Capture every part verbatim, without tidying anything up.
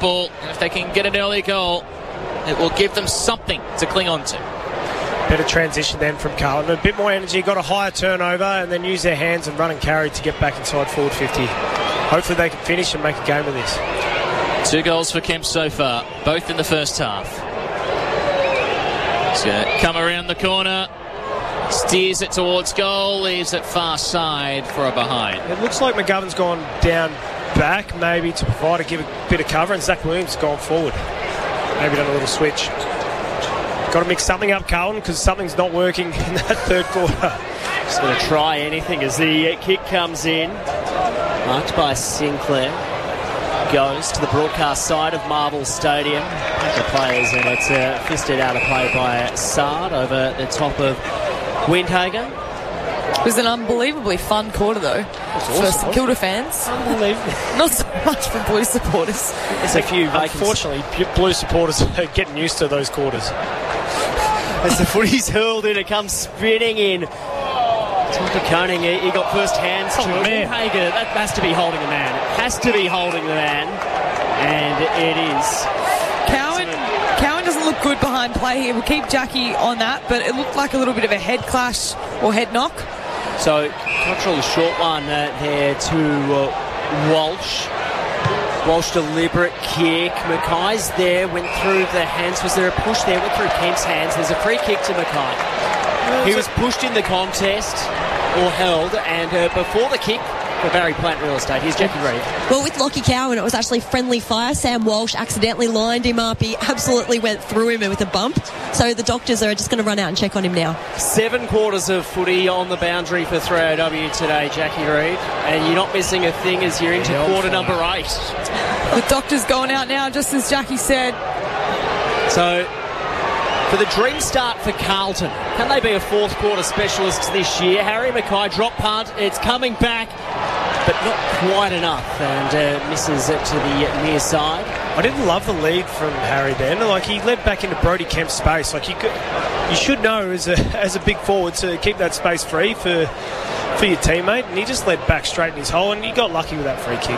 football. And if they can get an early goal, it will give them something to cling on to. Better transition then from Carlton. A bit more energy, got a higher turnover, and then use their hands and run and carry to get back inside forward fifty. Hopefully they can finish and make a game of this. Two goals for Kemp so far, both in the first half. He's going to come around the corner, steers it towards goal, leaves it far side for a behind. It looks like McGovern's gone down back, maybe to provide a give a bit of cover, and Zach Williams has gone forward. Maybe done a little switch. Got to mix something up, Carlton, because something's not working in that third quarter. Just going to try anything as the kick comes in. Marked by Sinclair. Goes to the broadcast side of Marvel Stadium. The players, and it's uh, fisted out of play by Sard over the top of Windhager. It was an unbelievably fun quarter, though, awesome, for St Kilda fans. Unbelievable. Not so much for Blue supporters. There's a few vacancies. Unfortunately, Blue supporters are getting used to those quarters. As the footy's hurled in, it comes spinning in. Tucker Koning, he, he got first hands to oh, it. Hager, that has to be holding the man. It has to be holding the man. And it is. Cowan, Cowan doesn't look good behind play here. We'll keep Jackie on that, but it looked like a little bit of a head clash or head knock. So, Cottrell, a short one uh, there to uh, Walsh. Walsh, deliberate kick. Mackay's there, went through the hands. Was there a push there? Went through Kemp's hands. There's a free kick to Mackay. He was pushed in the contest, or held, and uh, before the kick for Barry Plant Real Estate, here's Jackie Reid. Well, with Lockie Cowan, it was actually friendly fire. Sam Walsh accidentally lined him up. He absolutely went through him with a bump. So the doctors are just going to run out and check on him now. Seven quarters of footy on the boundary for three O W today, Jackie Reid. And you're not missing a thing as you're into quarter number eight. The doctor's going out now, just as Jackie said. So, for the dream start for Carlton, can they be a fourth quarter specialist this year? Harry Mackay drop punt, it's coming back, but not quite enough, and uh, misses it to the near side. I didn't love the lead from Harry then. Like, he led back into Brody Kemp's space. Like, you could, you should know as a as a big forward to keep that space free for for your teammate, and he just led back straight in his hole, and he got lucky with that free kick.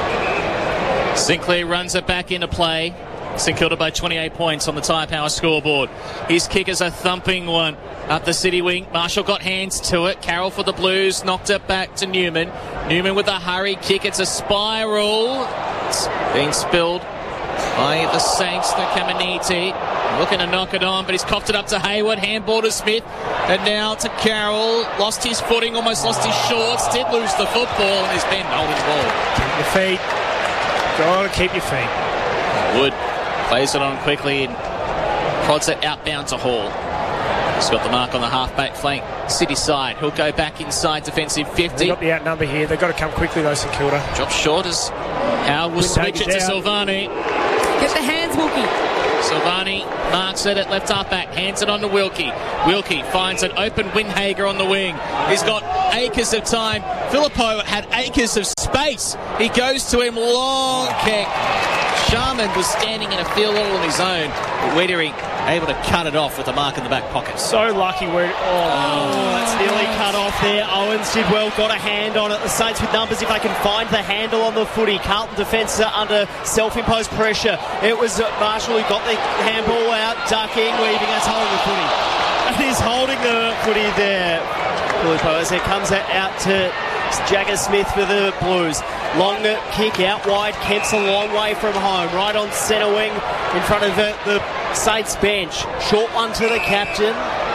Sinclair runs it back into play. St Kilda by twenty-eight points on the Tyre Power scoreboard. His kick is a thumping one up the city wing. Marshall got hands to it. Carroll for the Blues knocked it back to Newman. Newman with a hurry kick. It's a spiral. It's been spilled by the Saints, the Caminiti. Looking to knock it on, but he's coughed it up to Hayward. Handball to Smith. And now to Carroll. Lost his footing, almost lost his shorts. Did lose the football, and he's been holding the ball. Keep your feet. Gotta keep your feet. Wood plays it on quickly and prods it outbound to Hall. He's got the mark on the half-back flank, city side. He'll go back inside defensive fifty. They've got the outnumber here. They've got to come quickly, though, St Kilda. Drops short as Howard will switch it to Silvani. Get the hands, Wilkie. Silvani marks it at left half-back, hands it on to Wilkie. Wilkie finds an open Windhager on the wing. He's got acres of time. Filippo had acres of space. He goes to him, long kick. Sharman was standing in a field all on his own, but Weathery able to cut it off with the mark in the back pocket. So lucky. Where oh, oh, that's nearly cut off there. Owens did well, got a hand on it. The Saints with numbers if they can find the handle on the footy. Carlton defence are under self-imposed pressure. It was Marshall who got the handball out, ducking, weaving. That's holding the footy. That is holding the footy there. Filippo as it comes out to Jagger Smith for the Blues. Long kick out wide. Kemp's a long way from home. Right on centre wing in front of the, the Saints bench. Short one to the captain.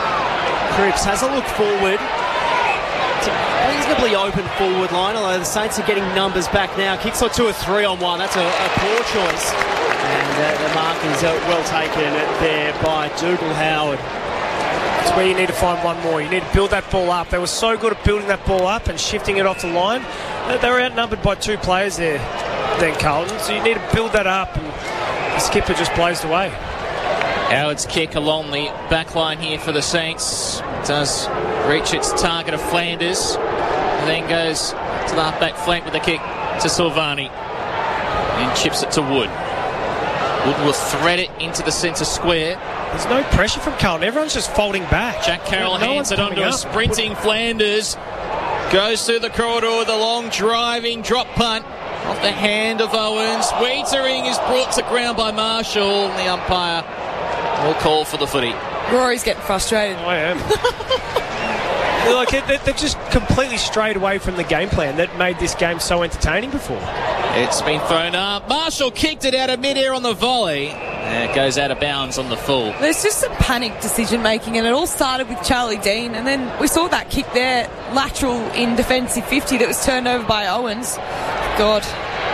Cripps has a look forward. It's a reasonably open forward line, although the Saints are getting numbers back now. Kicks on two or three on one. That's a, a poor choice. And uh, the mark is uh, well taken there by Dougal Howard. It's where you need to find one more. You need to build that ball up. They were so good at building that ball up and shifting it off the line. They were outnumbered by two players there, then Carlton. So you need to build that up, and the skipper just blazed away. Howard's kick along the back line here for the Saints does reach its target of Flanders, and then goes to the half-back flank with a kick to Silvani, and chips it to Wood. Wood will thread it into the centre square. There's no pressure from Carlton. Everyone's just folding back. Jack Carroll no hands it onto a sprinting Flanders. Goes through the corridor with a long driving drop punt. off the hand of Owens. Wiedering is brought to ground by Marshall. The umpire will call for the footy. Rory's getting frustrated. I am. Like they, they've just completely strayed away from the game plan that made this game so entertaining before. It's been thrown up. Marshall kicked it out of mid-air on the volley. And it goes out of bounds on the full. There's just some panic decision making, and it all started with Charlie Dean, and then we saw that kick there, lateral in defensive fifty, that was turned over by Owens. God.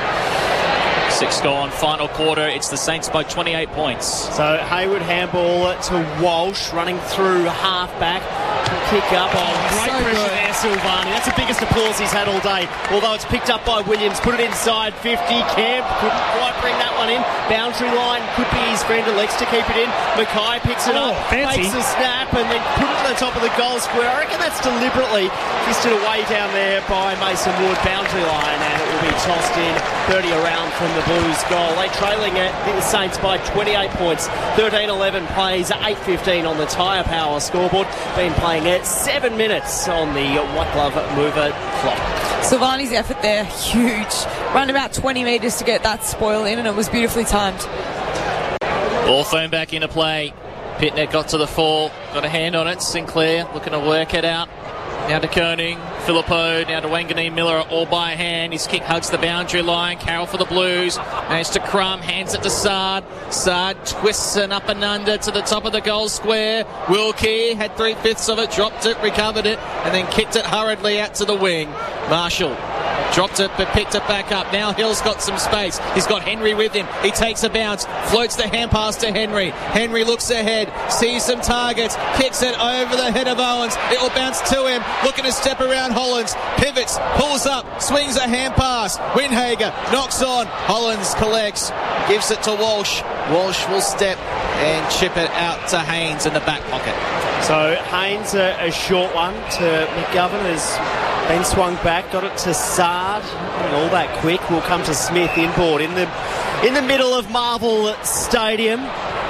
Six gone, final quarter. It's the Saints by twenty-eight points. So Hayward handball to Walsh, running through half-back. Kick up. Oh, great so pressure good. there, Silvani. That's the biggest applause he's had all day. Although it's picked up by Williams. Put it inside fifty. Camp couldn't quite bring that one in. Boundary line could be his friend. Elects to keep it in. Mackay picks it Oh, up, fancy. makes a snap, and then put it to the top of the goal square. I reckon that's deliberately fisted away down there by Mason Wood. Boundary line, and it will be tossed in thirty around from the Blues goal. They trailing it, the Saints by twenty-eight points. thirteen eleven plays, eight fifteen on the Tyre Power scoreboard. Been playing it seven minutes on the White Glove Mover clock. Silvani's effort there, huge. Ran about twenty metres to get that spoil in, and it was beautifully timed. Ball thrown back into play. Pitner got to the fall, got a hand on it. Sinclair looking to work it out. Now to Koenig, Philippou, now to Wanganeen Miller, all by hand. His kick hugs the boundary line. Carroll for the Blues. Managed to Crum, hands it to Sard. Sard twists an up and under to the top of the goal square. Wilkie had three-fifths of it, dropped it, recovered it, and then kicked it hurriedly out to the wing. Marshall dropped it but picked it back up. Now Hill's got some space. He's got Henry with him. He takes a bounce, floats the hand pass to Henry. Henry looks ahead, sees some targets, kicks it over the head of Owens. It will bounce to him, looking to step around Hollands. Pivots, pulls up, swings a hand pass. Windhager knocks on. Hollands collects, gives it to Walsh. Walsh will step and chip it out to Haynes in the back pocket. So Haynes, a, a short one to McGovern, has been swung back, got it to Sard. All that quick will come to Smith inboard in the in the middle of Marvel Stadium,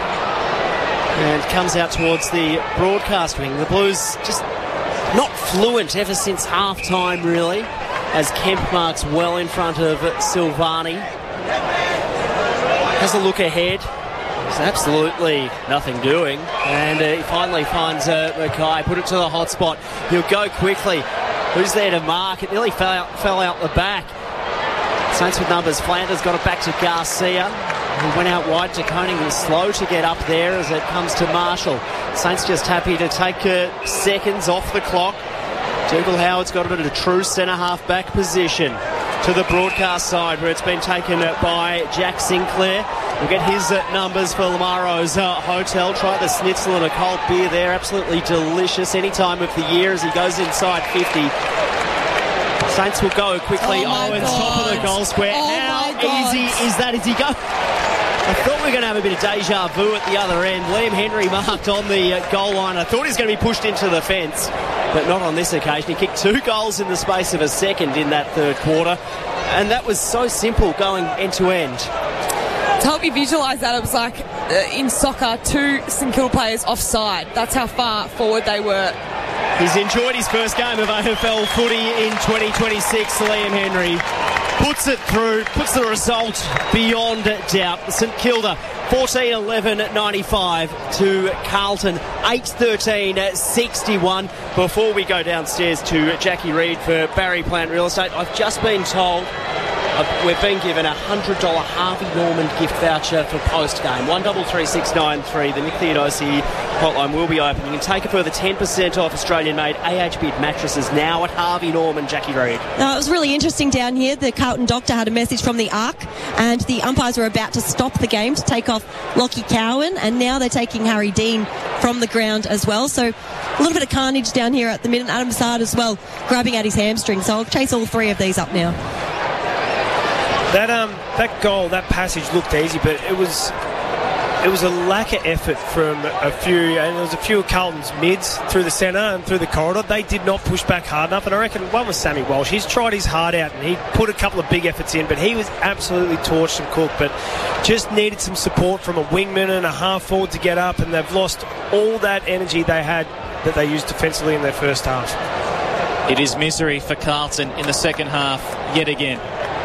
and comes out towards the broadcast wing. The Blues just not fluent ever since half time, really, as Kemp marks well in front of Silvani. Has a look ahead. There's absolutely nothing doing, and uh, he finally finds uh, Mackay. Put it to the hot spot. He'll go quickly. Who's there to mark? It nearly fell out, fell out the back. Saints with numbers. Flanders got it back to Garcia, who went out wide to Koenig. He was slow to get up there as it comes to Marshall. Saints just happy to take uh, seconds off the clock. Dougal Howard's got it in a true centre-half back position to the broadcast side, where it's been taken by Jack Sinclair. We'll get his uh, numbers for Lamaro's uh, hotel. Try the schnitzel and a cold beer there. Absolutely delicious any time of the year as he goes inside fifty. Saints will go quickly. Oh my Owens, God. top of the goal square. Oh How my God. easy is that? Is he go? I thought we were going to have a bit of deja vu at the other end. Liam Henry marked on the uh, goal line. I thought he was going to be pushed into the fence, but not on this occasion. He kicked two goals in the space of a second in that third quarter, and that was so simple going end to end. To help you visualise that, it was like uh, in soccer, two St Kilda players offside. That's how far forward they were. He's enjoyed his first game of A F L footy in twenty twenty-six, Liam Henry. Puts it through, puts the result beyond doubt. St Kilda fourteen eleven ninety-five to Carlton eight thirteen sixty-one. Before we go downstairs to Jackie Reid for Barry Plant Real Estate, I've just been told uh, we've been given a one hundred dollars Harvey Norman gift voucher for post-game. one three three six nine three. The Nick Theodosi hotline will be open. You can take a further ten percent off Australian-made A H B mattresses now at Harvey Norman. Jackie Reid. Now, it was really interesting down here. The Carlton doctor had a message from the Arc, and the umpires were about to stop the game to take off Lockie Cowan, and now they're taking Harry Dean from the ground as well. So a little bit of carnage down here at the minute. Adam Sard as well, grabbing at his hamstring. So I'll chase all three of these up now. That um that goal, that passage looked easy, but it was it was a lack of effort from a few, and there was a few of Carlton's mids through the centre and through the corridor. They did not push back hard enough, and I reckon one was Sammy Walsh. He's tried his heart out and he put a couple of big efforts in, but he was absolutely torched and cooked, but just needed some support from a wingman and a half forward to get up, and they've lost all that energy they had that they used defensively in their first half. It is misery for Carlton in the second half yet again.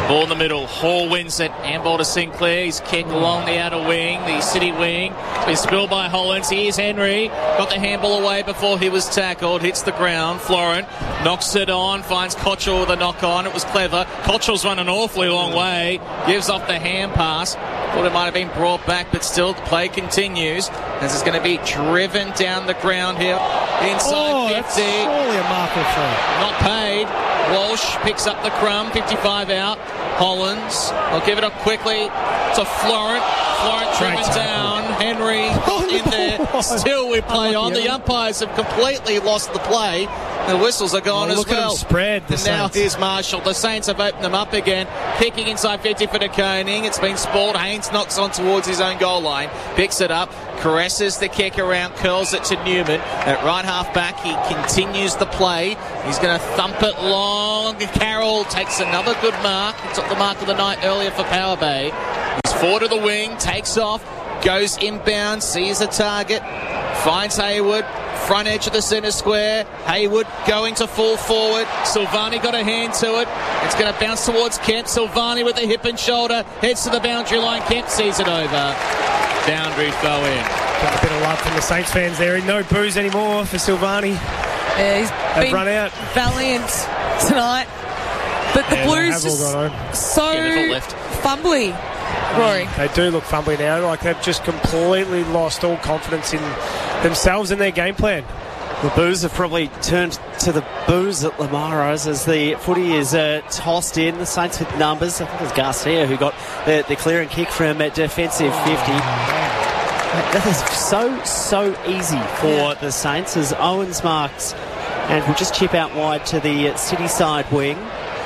Ball in the middle. Hall wins it. Handball to Sinclair. His kick along the outer wing, the city wing. It's been spilled by Hollands. Here's Henry. Got the handball away before he was tackled. Hits the ground. Florent knocks it on. Finds Cottrell with a knock on. It was clever. Cottrell's run an awfully long way. Gives off the hand pass. Thought it might have been brought back, but still the play continues. This is going to be driven down the ground here. Inside oh, fifty. That's surely a marker for Not paid. Walsh picks up the crumb. fifty-five out. Hollands will give it up quickly to Florent. Florent driven down. Henry got in there. Still we play on. The umpires have completely lost the play. The whistles are gone oh, as look well. At them spread, the and now Saints. here's Marshall. The Saints have opened them up again. Kicking inside fifty for De Koning. It's been spoiled. Haynes knocks on towards his own goal line. Picks it up. Caresses the kick around. Curls it to Newman. At right half back, he continues the play. He's going to thump it long. Carroll takes another good mark. He took the mark of the night earlier for Power Bay. He's forward to the wing. Takes off. Goes inbound. Sees a target. Finds Hayward. Front edge of the centre square. Hayward going to full forward. Silvani got a hand to it. It's going to bounce towards Kemp. Silvani with the hip and shoulder. Heads to the boundary line. Kemp sees it over. Boundary throw in. Got a bit of love from the Saints fans there. No boos anymore for Silvani. Yeah, he's They've been run out. valiant tonight. But the Yeah, Blues they have all gone just home. so Yeah, they've all left. fumbly, Rory. They do look fumbly now. Like they've just completely lost all confidence in themselves and their game plan. The boos have probably turned to the boos at Lamaros as the footy is uh, tossed in. The Saints with numbers. I think it was Garcia who got the, the clear and kick from uh, defensive fifty. That is so, so easy for yeah. the Saints as Owens marks and will just chip out wide to the uh, city side wing.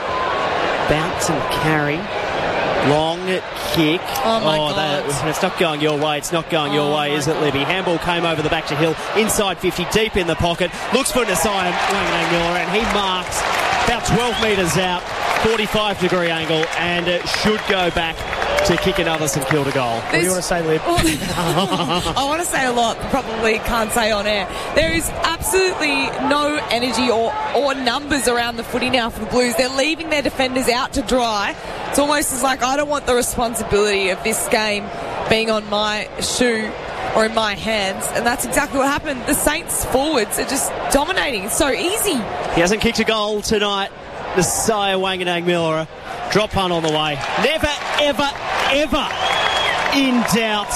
Bounce and carry. Long kick. Oh, my oh, God. That, it's not going your way. It's not going your oh way, is it, God. Libby? Handball came over the back to Hill. Inside fifty, deep in the pocket. Looks for Nasai and Miller, and he marks about twelve metres out, forty-five degree angle, and it should go back to kick another St Kilda goal. What do you want to say, Lib? I want to say a lot, but probably can't say on air. There is absolutely no energy or, or numbers around the footy now for the Blues. They're leaving their defenders out to dry. It's almost as like, I don't want the responsibility of this game being on my shoe or in my hands, and that's exactly what happened. The Saints forwards are just dominating. It's so easy. He hasn't kicked a goal tonight. Messiah Wanganang Miller. Drop punt on the way. Never, ever, ever in doubt.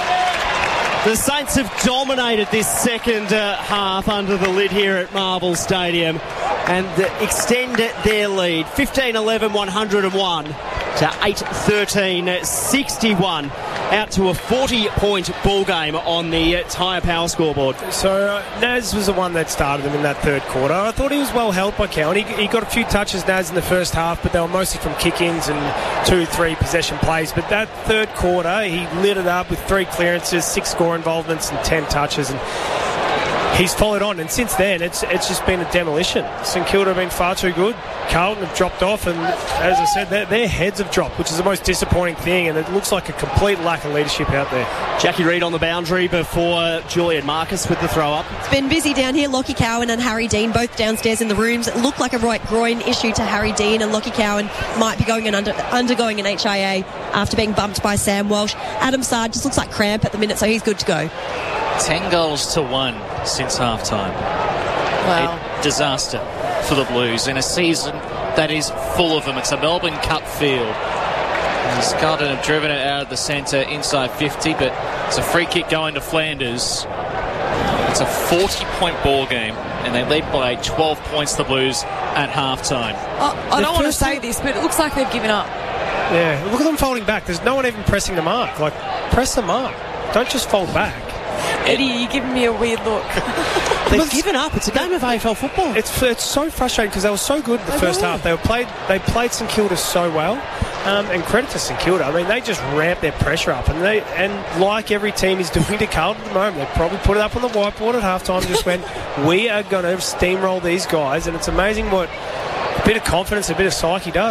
The Saints have dominated this second uh, half under the lid here at Marvel Stadium and uh, extend their lead. fifteen eleven, one oh one to eight thirteen, sixty-one. Out to a forty-point ball game on the uh, Tyre Power scoreboard. So uh, Naz was the one that started them in that third quarter. I thought he was well helped by Cowan. He, he got a few touches, Naz, in the first half, but they were mostly from kick-ins and two, three possession plays. But that third quarter, he lit it up with three clearances, six score involvements, and ten touches. And he's followed on, and since then, it's it's just been a demolition. St Kilda have been far too good. Carlton have dropped off, and as I said, their, their heads have dropped, which is the most disappointing thing, and it looks like a complete lack of leadership out there. Jackie Reid on the boundary before Julian Marcus with the throw-up. It's been busy down here. Lockie Cowan and Harry Dean both downstairs in the rooms. It looked like a right groin issue to Harry Dean, and Lockie Cowan might be going and under, undergoing an H I A after being bumped by Sam Walsh. Adam Sard just looks like cramp at the minute, so he's good to go. Ten goals to one since half-time. Wow. A disaster for the Blues in a season that is full of them. It's a Melbourne Cup field. And Carlton have driven it out of the centre inside fifty, but it's a free kick going to Flanders. It's a forty-point ball game, and they lead by twelve points, the Blues, at half-time. I, I don't want to say this, but it looks like they've given up. Yeah, look at them folding back. There's no one even pressing the mark. Like, press the mark. Don't just fold back. Eddie, you're giving me a weird look. They've given up. It's a game of A F L football. It's it's so frustrating because they were so good in the I first know. half. They were played. They played St Kilda so well, um, and credit to St Kilda. I mean, they just ramped their pressure up, and they and like every team is doing to Carlton at the moment, they probably put it up on the whiteboard at halftime. Just went, we are going to steamroll these guys, and it's amazing what a bit of confidence, a bit of psyche does.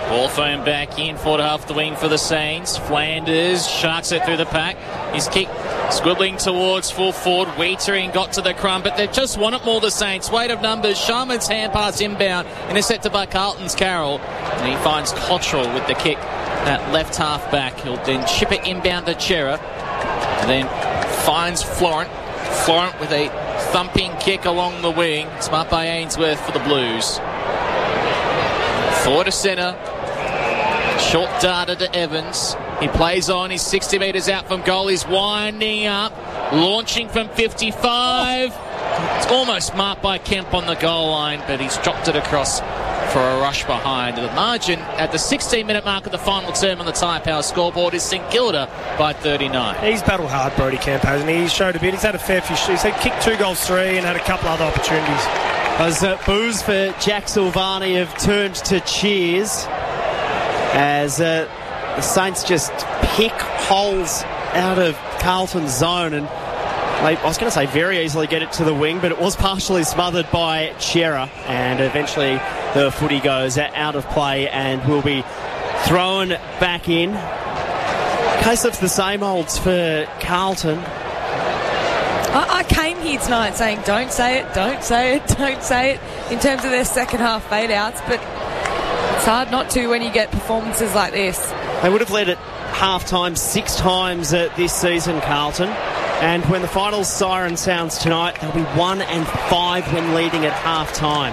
Ball thrown back in, forward half the wing for the Saints. Flanders sharks it through the pack. His kick squibbling towards full forward. Wheatering got to the crumb, but they just want it more, the Saints. Weight of numbers. Sharman's hand pass inbound, intercepted by Carlton's Carroll. And he finds Cottrell with the kick at left half back. He'll then chip it inbound to Chera. And then finds Florent. Florent with a thumping kick along the wing. It's marked by Ainsworth for the Blues. Forward to centre. Short data to Evans. He plays on. He's sixty metres out from goal. He's winding up. Launching from fifty-five. It's almost marked by Kemp on the goal line, but he's dropped it across for a rush behind. The margin at the sixteen minute mark of the final term on the Tyre Power scoreboard is St Kilda by thirty-nine. He's battled hard, Brody Kemp, hasn't he? He's showed a bit. He's had a fair few shoots. He's kicked two goals, three, and had a couple other opportunities. Those uh, boos for Jack Silvani have turned to cheers as uh, the Saints just pick holes out of Carlton's zone, and I was going to say very easily get it to the wing, but it was partially smothered by Chera, and eventually the footy goes out of play and will be thrown back in. Case of the same olds for Carlton. I, I came here tonight saying don't say it, don't say it, don't say it in terms of their second half fade outs, but it's hard not to when you get performances like this. They would have led at half time six times uh, this season, Carlton. And when the final siren sounds tonight, they'll be one and five when leading at half time.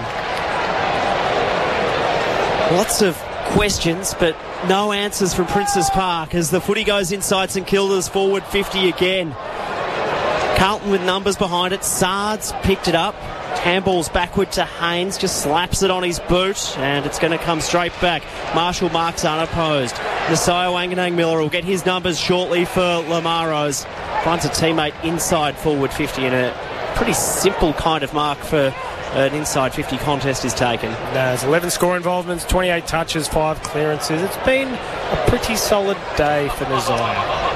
Lots of questions, but no answers from Princes Park as the footy goes inside St Kilda's forward fifty again. Carlton with numbers behind it. Sards picked it up. Handballs backward to Haynes, just slaps it on his boot, and it's going to come straight back. Marshall marks unopposed. Nasiah Wanganang Miller will get his numbers shortly for Lamaros. Finds a teammate inside forward fifty, and a pretty simple kind of mark for an inside fifty contest is taken. No, there's eleven score involvements, twenty-eight touches, five clearances. It's been a pretty solid day for Nasiah.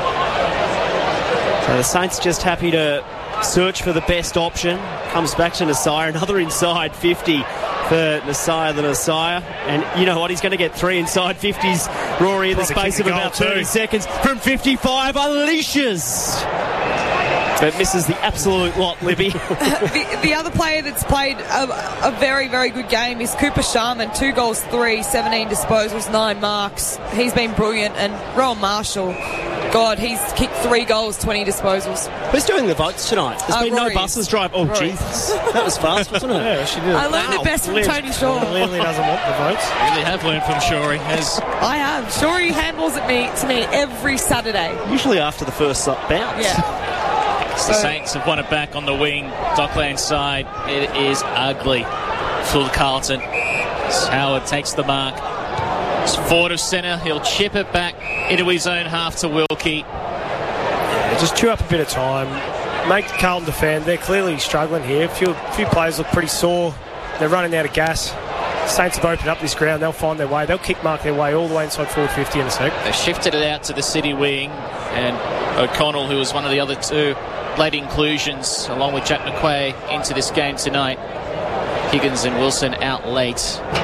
So the Saints just happy to search for the best option. Comes back to Nasiah, another inside fifty for Nasiah the Nasiah. And you know what? He's going to get three inside fifties, Rory, in the space of about thirty seconds. From fifty-five, unleashes. But misses the absolute lot, Libby. the, the other player that's played a, a very, very good game is Cooper Sharman. Two goals, three, seventeen disposals, nine marks. He's been brilliant. And Rowan Marshall, God, he's kicked three goals, twenty disposals. Who's doing the votes tonight? There's uh, been Rory's. no buses drive. Oh, Rory. Jesus. That was fast, wasn't it? Yeah, she did. I learned Wow. it best from Liz Tony Shaw. clearly doesn't want the votes. Really have learned from Shorey. Has I have. Shorey handballs at me to me every Saturday. Usually after the first bounce. Yeah. the Saints have won it back on the wing, Dockland side. It is ugly for Carlton. Howard takes the mark. It's forward of centre. He'll chip it back into his own half to Wilkie. Yeah, just chew up a bit of time. Make Carlton defend. They're clearly struggling here. A few, few players look pretty sore. They're running out of gas. Saints have opened up this ground. They'll find their way. They'll kick mark their way all the way inside forward fifty in a sec. They shifted it out to the City wing, and O'Connell, who was one of the other two late inclusions, along with Jack McQuay, into this game tonight. Higgins and Wilson out late.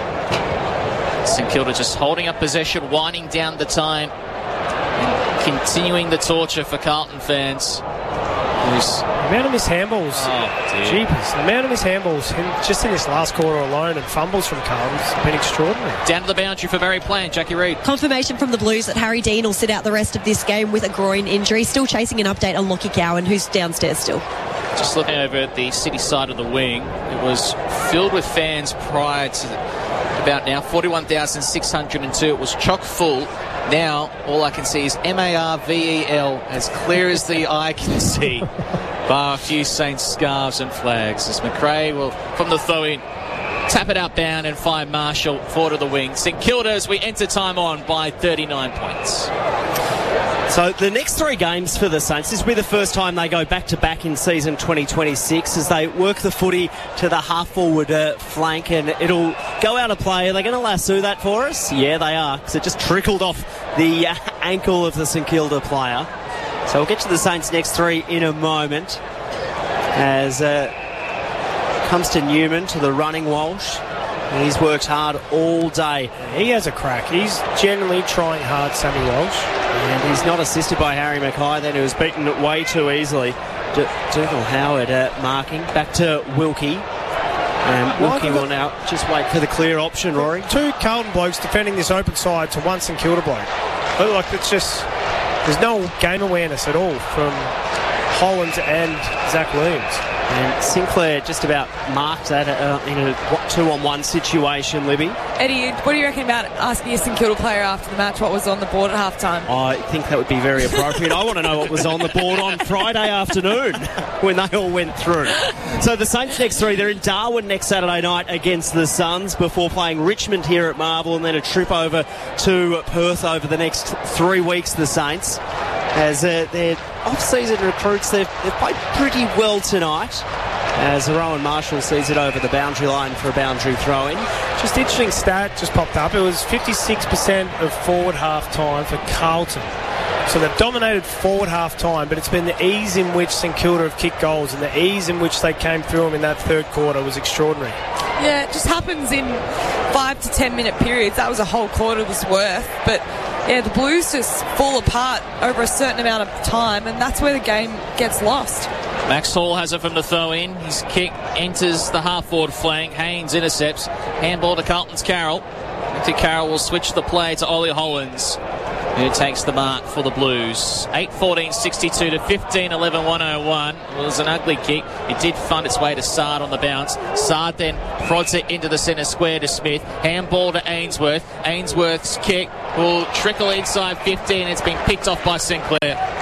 St Kilda just holding up possession, winding down the time, and continuing the torture for Carlton fans. Who's The amount of missed handballs. Oh, dear. Jeepers. The amount of missed handballs in, just in this last quarter alone, and fumbles from Carlton has been extraordinary. down to the boundary for Barry Plant, Jackie Reid. Confirmation from the Blues that Harry Dean will sit out the rest of this game with a groin injury. Still chasing an update on Lockie Cowan, who's downstairs still. Just looking over at the City side of the wing, it was filled with fans prior to about now forty-one thousand six hundred two. It was chock full. Now all I can see is M A R V E L, as clear as the eye can see, bar a few Saints scarves and flags, as McRae will, from the throw-in, tap it outbound and find Marshall forward of the wing. St Kilda, as we enter time on, by thirty-nine points. So the next three games for the Saints, this will be the first time they go back-to-back in season twenty twenty-six as they work the footy to the half-forward uh, flank, and it'll go out of play. Are they going to lasso that for us? Yeah, they are, because it just trickled off the uh, ankle of the St Kilda player. So we'll get to the Saints' next three in a moment as uh, comes to Newman, to the running Walsh. He's worked hard all day. He has a crack. He's generally trying hard, Sammy Walsh. And he's not assisted by Harry Mackay then, who was beaten way too easily. D- Dougal Howard uh, marking. Back to Wilkie. And Wilkie will now just wait for the clear option, Rory. Two Carlton blokes defending this open side to one St Kilda bloke. But like, it's just... There's no game awareness at all from Hollands and Zach Williams. And Sinclair just about marked that uh, in a two-on-one situation, Libby. Eddie, what do you reckon about asking a St Kilda player after the match what was on the board at halftime? I think that would be very appropriate. I want to know what was on the board on Friday afternoon when they all went through. So the Saints next three, they're in Darwin next Saturday night against the Suns before playing Richmond here at Marvel and then a trip over to Perth over the next three weeks, the Saints. As uh, their off-season recruits, they've, they've played pretty well tonight. As Rowan Marshall sees it over the boundary line for a boundary throw-in. Just interesting stat just popped up. It was fifty-six percent of forward half-time for Carlton. So they've dominated forward half-time, but it's been the ease in which St Kilda have kicked goals and the ease in which they came through them in that third quarter was extraordinary. Yeah, it just happens in five to ten minute periods. That was a whole quarter's worth. But yeah, the Blues just fall apart over a certain amount of time, and that's where the game gets lost. Max Hall has it from the throw-in. His kick enters the half-forward flank. Haynes intercepts. Handball to Carlton's Carroll. Victor Carroll will switch the play to Ollie Hollands, who takes the mark for the Blues. eight fourteen sixty-two to fifteen eleven one oh one. It was an ugly kick. It did find its way to Sard on the bounce. Sard then prods it into the centre square to Smith. Handball to Ainsworth. Ainsworth's kick will trickle inside fifteen. It's been picked off by Sinclair.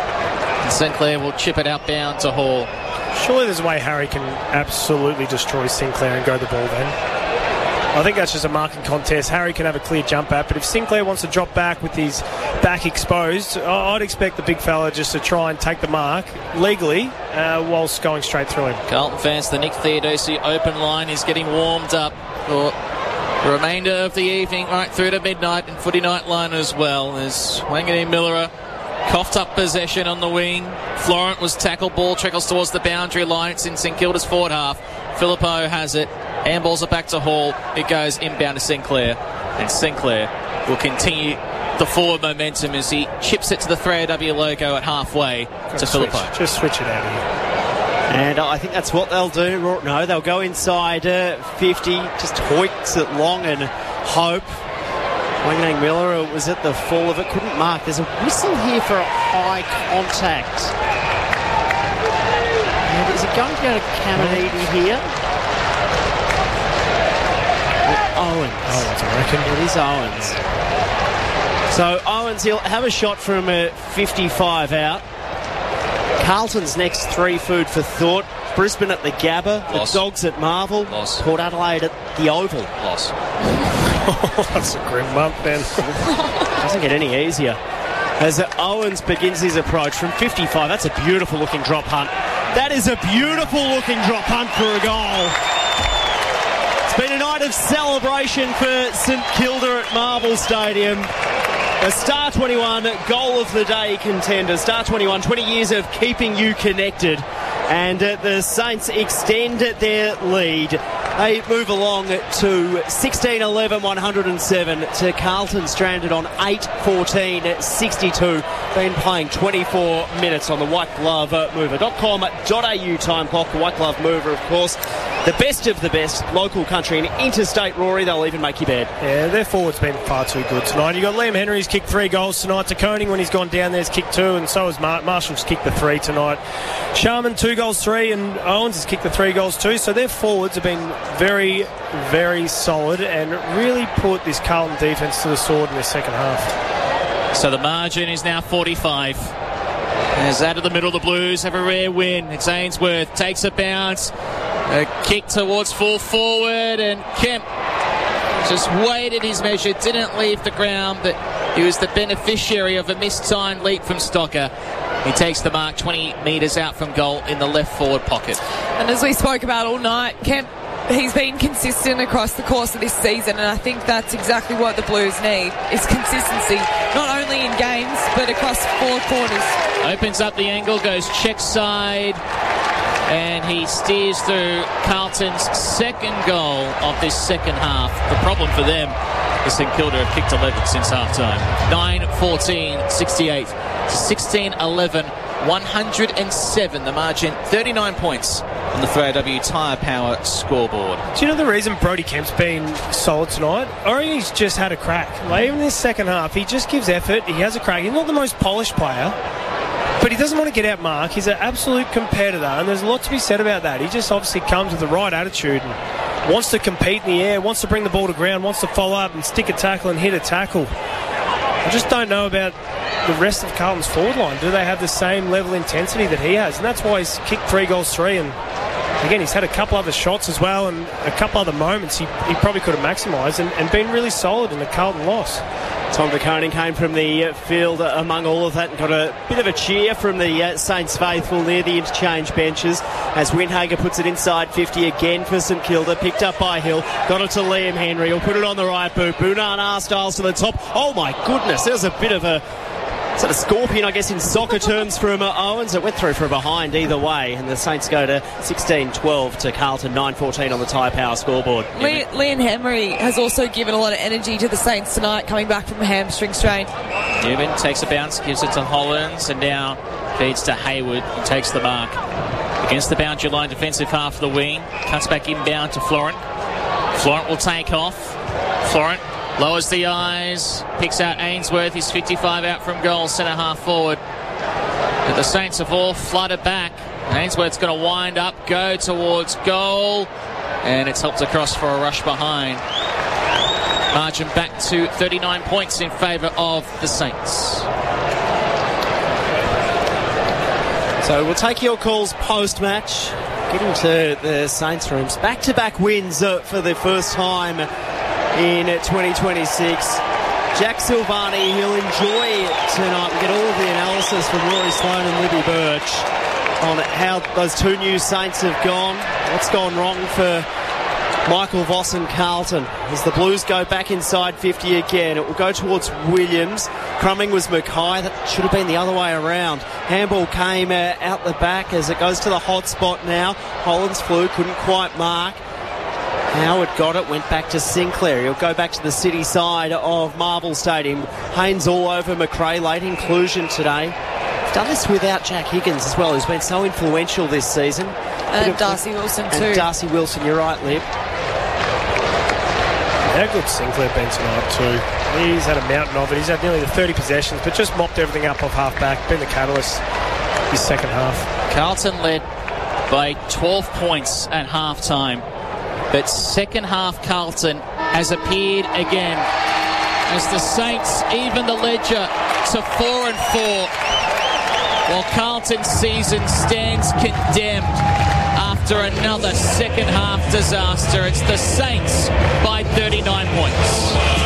And Sinclair will chip it outbound to Hall. Surely there's a way Harry can absolutely destroy Sinclair and go the ball then. I think that's just a marking contest. Harry can have a clear jump at, but if Sinclair wants to drop back with his back exposed, I'd expect the big fella just to try and take the mark legally uh, whilst going straight through him. Carlton fans, the Nick Theodosi open line is getting warmed up for the remainder of the evening, right through to midnight, and footy night line as well. As Wangani Miller coughed up possession on the wing. Florent was tackled, ball trickles towards the boundary line. It's in St Kilda's forward half. Filippo has it. Handballs it back to Hall. It goes inbound to Sinclair. And Sinclair will continue the forward momentum as he chips it to the three O W logo at halfway to Filippo. Just switch it out here. And I think that's what they'll do. No, they'll go inside uh, fifty. Just hoiks it long and hope. Wanganang Miller was at the fall of it. Couldn't mark. There's a whistle here for a high contact. And is it going to go to Caminiti here? Owens. Owens, I reckon. It is Owens. So Owens, he'll have a shot from uh, fifty-five out. Carlton's next three food for thought. Brisbane at the Gabba. Loss. The Dogs at Marvel. Loss. Port Adelaide at the Oval. Loss. Oh, that's a grim month then. Doesn't get any easier. As uh, Owens begins his approach from fifty-five. That's a beautiful looking drop hunt. That is a beautiful looking drop hunt for a goal. It's been a night of celebration for St Kilda at Marvel Stadium. A Star twenty-one goal of the day contender. Star twenty-one, twenty years of keeping you connected. And uh, the Saints extend their lead. They move along to sixteen eleven one oh seven to Carlton stranded on eight fourteen sixty-two. Been playing twenty-four minutes on the White Glove Mover dot com dot a u time clock. The White Glove Mover, of course, the best of the best, local, country and interstate, Rory. They'll even make your bed. Yeah, their forward's been far too good tonight. You've got Liam Henry's kicked three goals tonight. To Koning, when he's gone down there's kicked two, and so has Mar- Marshall's kicked the three tonight. Sharman, two goals, three, and Owens has kicked the three goals too. So their forwards have been very, very solid and really put this Carlton defence to the sword in the second half. So the margin is now forty-five. As out of the middle, the Blues have a rare win. It's Ainsworth, takes a bounce, a kick towards full forward, and Kemp just waited his measure, didn't leave the ground, but he was the beneficiary of a mistimed leap from Stocker. He takes the mark twenty metres out from goal in the left forward pocket. And as we spoke about all night, Kemp, he's been consistent across the course of this season, and I think that's exactly what the Blues need, is consistency, not only in games, but across four quarters. Opens up the angle, goes check side, and he steers through Carlton's second goal of this second half. The problem for them is St Kilda have kicked eleven since half-time. nine fourteen sixty-eight to sixteen eleven one hundred seven. The margin, thirty-nine points on the three A W Tyre Power scoreboard. Do you know the reason Brody Kemp's been solid tonight? I reckon he's just had a crack. Like, even in this second half, he just gives effort. He has a crack. He's not the most polished player, but he doesn't want to get out mark. He's an absolute competitor, and there's a lot to be said about that. He just obviously comes with the right attitude and wants to compete in the air, wants to bring the ball to ground, wants to follow up and stick a tackle and hit a tackle. I just don't know about the rest of Carlton's forward line. Do they have the same level of intensity that he has? And that's why he's kicked three goals, three, and again, he's had a couple other shots as well and a couple other moments he, he probably could have maximised and, and been really solid in the Carlton loss. Tom De Koning came from the field among all of that and got a bit of a cheer from the uh, Saints faithful near the interchange benches as Windhager puts it inside fifty again for St Kilda. Picked up by Hill. Got it to Liam Henry. He'll put it on the right boot. Boonana Styles to the top. Oh my goodness, there's a bit of a sort of scorpion, I guess, in soccer terms from uh, Owens. It went through from behind either way, and the Saints go to sixteen twelve to Carlton, nine fourteen on the Tyre Power scoreboard. Le- Liam Henry has also given a lot of energy to the Saints tonight, coming back from a hamstring strain. Newman takes a bounce, gives it to Hollins, and now feeds to Hayward, who takes the mark. Against the boundary line, defensive half of the wing. Cuts back inbound to Florent. Florent will take off. Florent lowers the eyes, picks out Ainsworth. He's fifty-five out from goal, centre half forward. But the Saints have all flooded back. Ainsworth's going to wind up, go towards goal, and it's helped across for a rush behind. Margin back to thirty-nine points in favour of the Saints. So we'll take your calls post-match. Get into the Saints rooms. Back-to-back wins uh, for the first time in twenty twenty-six. Jack Silvani, he'll enjoy tonight. We get all of the analysis from Rory Sloane and Libby Birch on how those two new Saints have gone, what's gone wrong for Michael Voss and Carlton. As the Blues go back inside fifty again, it will go towards Williams. Crumming was Mackay. That should have been the other way around. Handball came uh, out the back as it goes to the hot spot now. Hollins flew, couldn't quite mark. Howard got it, went back to Sinclair. He'll go back to the city side of Marvel Stadium. Haynes all over McRae, late inclusion today. He's done this without Jack Higgins as well, who's been so influential this season. And Darcy Wilson too. And Darcy Wilson, you're right, Lib. How good Sinclair been tonight too. He's had a mountain of it. He's had nearly the thirty possessions, but just mopped everything up off half-back. Been the catalyst this second half. Carlton led by twelve points at half-time. But second half Carlton has appeared again as the Saints even the ledger to four and four, while Carlton's season stands condemned after another second half disaster. It's the Saints by thirty-nine points.